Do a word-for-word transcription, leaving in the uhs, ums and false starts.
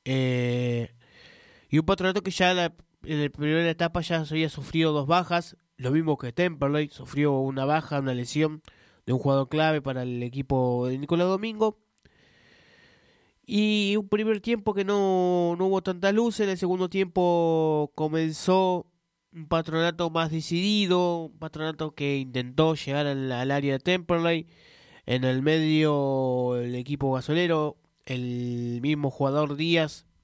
Eh, y un Patronato que ya la, en la primera etapa ya había sufrido dos bajas, lo mismo que Temperley, sufrió una baja, una lesión de un jugador clave para el equipo de Nicolás Domingo. Y un primer tiempo que no, no hubo tanta luz. En el segundo tiempo comenzó un Patronato más decidido, un Patronato que intentó llegar al, al área de Temperley. En el medio el equipo gasolero, el mismo jugador Díaz